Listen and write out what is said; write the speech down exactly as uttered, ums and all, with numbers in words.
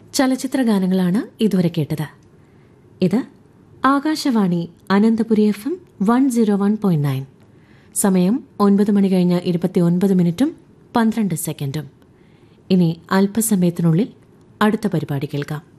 ചലച്ചിത്ര ഗാനങ്ങളാണ് ഇതുവരെ കേട്ടത്. ഇത് Akashvani Ananthapuri F M one zero one point nine. സമയം ഒൻപത് മണി കഴിഞ്ഞ് ഇരുപത്തിയൊൻപത് മിനിറ്റും പന്ത്രണ്ട് സെക്കൻഡും. ഇനി അല്പസമയത്തിനുള്ളിൽ അടുത്ത പരിപാടി കേൾക്കാം.